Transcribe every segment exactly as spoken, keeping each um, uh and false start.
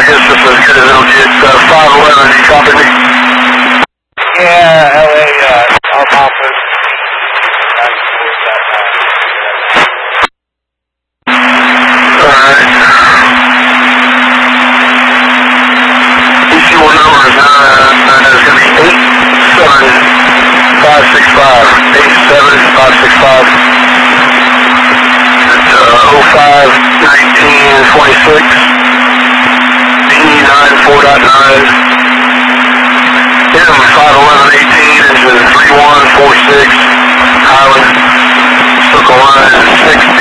guess it's as good as it'll get. Uh, five eleven, you copy me? Yeah, L A, uh, our office. Alright. E C one number is nine, nine, it's going to be eight seven five six five. eight seven five six five. It's uh, oh five nineteen twenty-six. D nine four point nine. M five eleven eighteen, engine three one four six. Highland. Circle line six B.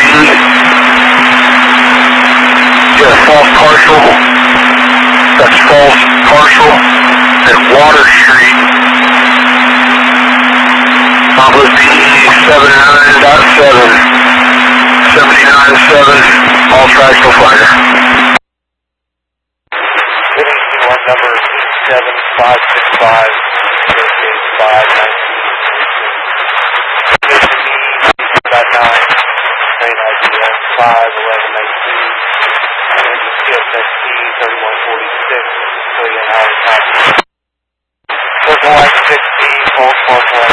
Got a false partial. That's false partial at Water Street. Pablo B seventy-nine point seven. seventy-nine point seven. All tracks will fire. One number seven five six five five nine got nine train I D S five eleven nineteen C S S T thirty one forty six Civilian hour copy. Circle line sixteen false partial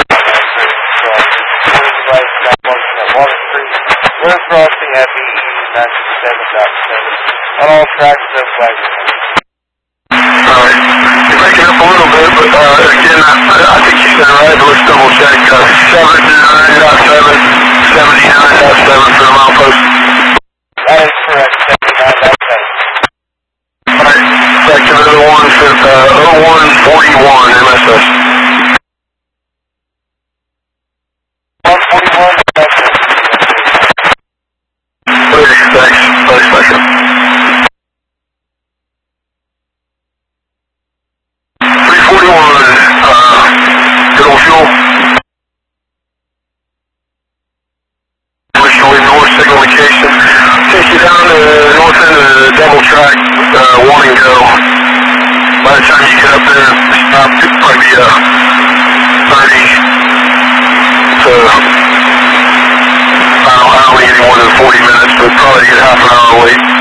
device malfunction at Water Street. Road crossing at B E ninety-seven point seven on all tracks of flagging. Alright, you're making up a little bit, but uh, again, I, I think you said it right, but let's double check. Uh, seventy-nine point seven, seventy-nine point seven for the milepost. That is correct, seventy-nine point seven. Alright, back to the one for uh, oh one forty-one M S S. one forty-one, that's it. Okay, thanks. Thanks, Spectrum. three forty-one, uh, good old fuel. Westerly north signal location. Take you down to the north end of the double track, uh, one and go. By the time you get up there, stop, it'd probably be, uh, thirty to, I don't, I don't need any more than forty minutes, but probably get half an hour wait.